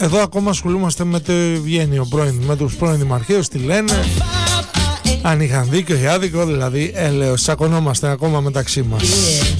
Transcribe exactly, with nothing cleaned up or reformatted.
Εδώ ακόμα ασχολούμαστε με το Ευγένιο πρώην, με τους πρώην δημαρχείους, τι λένε, αν είχαν δίκιο ή άδικο, δηλαδή έλεος, τσακωνόμαστε ακόμα μεταξύ μας.